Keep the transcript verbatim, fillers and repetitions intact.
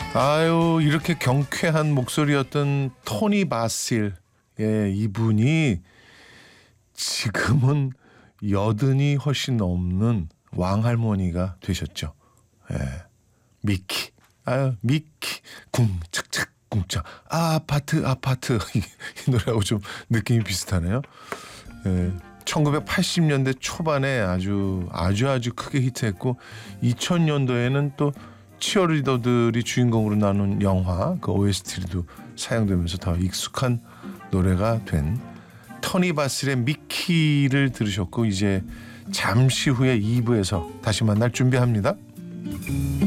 아유, 이렇게 경쾌한 목소리였던 토니 바실. 예, 이분이 지금은 여든이 훨씬 넘는 왕할머니가 되셨죠. 예, 미키. 아유, 미키. 궁착착 궁착. 아, 아파트 아파트. 이 노래하고 좀 느낌이 비슷하네요. 예. 천구백팔십 년대 초반에 아주 아주 아주 크게 히트했고 이천 년도에는 또 치어리더들이 주인공으로 나눈 영화 그 오에스티도 사용되면서 더 익숙한 노래가 된 토니 바실의 미키를 들으셨고 이제 잠시 후에 이 부에서 다시 만날 준비합니다.